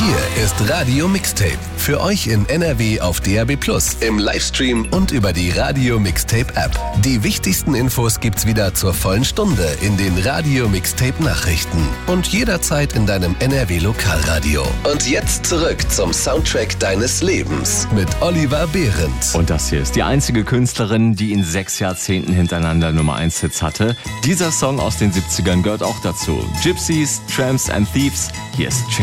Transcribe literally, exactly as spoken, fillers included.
Hier ist Radio Mixtape. Für euch in N R W auf D A B plus, im Livestream und über die Radio Mixtape App. Die wichtigsten Infos gibt's wieder zur vollen Stunde in den Radio Mixtape Nachrichten und jederzeit in deinem N R W Lokalradio. Und jetzt zurück zum Soundtrack deines Lebens mit Oliver Behrendt. Und das hier ist die einzige Künstlerin, die in sechs Jahrzehnten hintereinander Nummer eins Hits hatte. Dieser Song aus den siebzigern gehört auch dazu. Gypsies, Tramps and Thieves. Hier ist